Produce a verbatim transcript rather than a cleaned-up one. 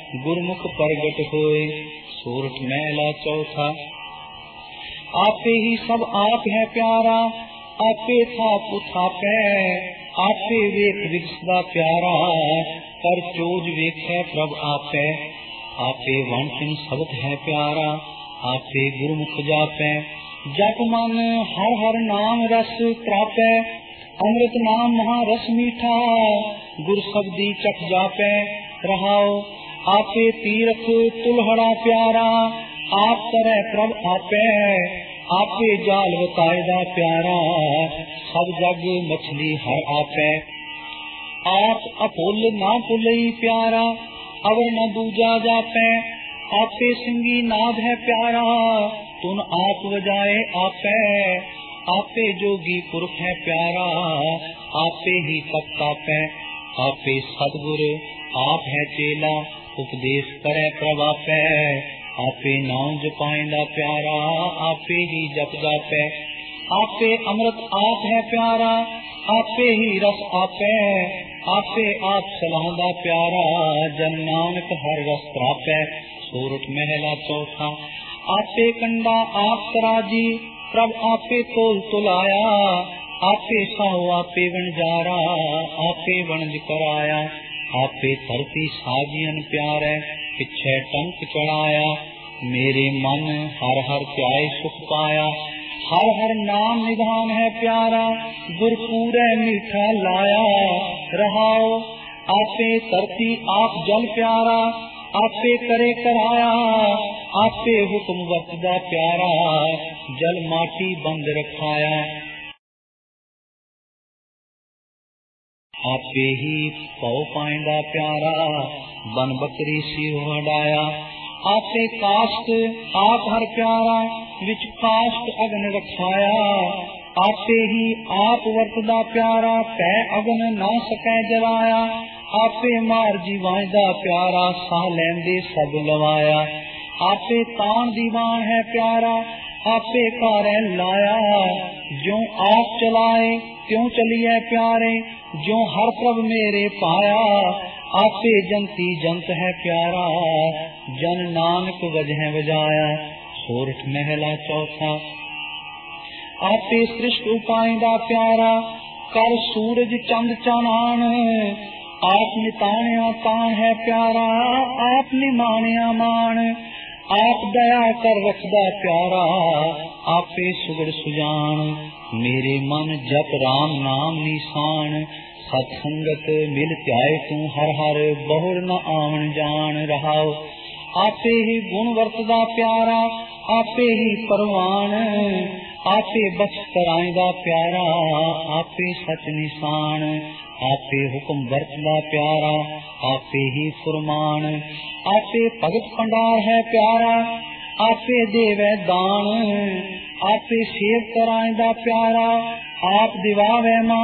गुरमुख प्रगट होए। सोरठ महला चौथा। आपे ही सब आप है प्यारा, आपे था पुथापै, आपे वेख विगसदा प्यारा, कर चोज वेखै प्रभ आपै। आपे वण सिंह सबत है प्यारा, आपे गुरमुख जापै। जप मन हर हर नाम रस प्रापै, अमृत नाम महारस मीठा, गुर शब्दी चख जापै। रहाओ आपे तीरथ तुलहड़ा प्यारा, आप तरह प्रभ आपै, आपे जाल बताएदा प्यारा, सब जग मछली हर आपै। आप अपुल ना पुलई प्यारा, अवर न दूजा जापै, आपे सिंगी नाद है प्यारा, तुन आप वजाए आपै। आपे जोगी पुरख है प्यारा, आपे ही तप तापै। आपे सतगुर आप है चेला, उपदेश करे प्रभ आपै। आपे नाम जपाइंदा प्यारा, आपे ही जप जापै। आपे अमृत आप है प्यारा, आपे ही रस आपै। आपे आप सलाहदा प्यारा, जन नानक हर रस प्रापै। सोरठ महला चौथा। आपे कंडा आप तराजी, प्रभ आपे तोल तुलाया, आपे साहो आपे वणजारा, आपे वणज कराया। आपे धरती साजियन प्यारे, पिछे टंक चढ़ाया। मेरे मन हर हर ध्याए सुख पाया, हर हर नाम निधान है प्यारा, गुर पूरे मीठा लाया। रहाओ आपे धरती आप जल प्यारा, आपे करे कराया, आपे हुक्म वरतदा प्यारा, जल माटी बंद रखाया। आपे ही पौ पाइंदा प्यारा, बन बकरी सिर हटाया। आपे काष्ट आप हर प्यारा, विच काष्ट अग्न रखाया। आपे ही आप वर्तदा प्यारा, पै अग्न ना सकै जलाया। आपे मार जीवांदा प्यारा, साह लैंदे सब लवाया। आपे तान दीवान है प्यारा, आपे कारै लाया। जो आप चलाए क्यों चलिए प्यारे, जो हर प्रभ मेरे पाया। आपे जंती जंत है प्यारा, जन नानक वजह वजाया। सोरठ महला चौथा। आपे सृष्ट उपाइंदा प्यारा, कर सूरज चंद चानान। आप निताणिया तान है प्यारा, आप निमाणिया मान। आप दया कर रखदा प्यारा, आपे सुगड़ सुजान। मेरे मन जप राम नाम निशान, सत्संगत मिल त्याय तू हर हर, बहुर न आवन जान। रहाओ आपे ही गुण वरतदा प्यारा, आपे ही परवान। आपे बख्श कराइंदा प्यारा, आपे सच निशान। आपे हुक्म वरतदा प्यारा, आपे ही फुरमान। आपे भगत भंडार है प्यारा, आपे देवै दान। आपे सेव कराइंदा प्यारा, आप दिवावे मान।